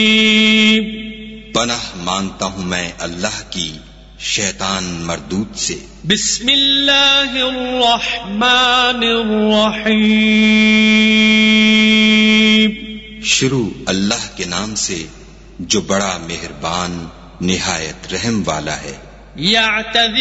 पनाह मांगता हूँ मैं अल्लाह की शैतान मरदूद से। बिस्मिल्लाहिर्रहमानिर्रहीम। शुरू अल्लाह के नाम से जो बड़ा मेहरबान निहायत रहम वाला है।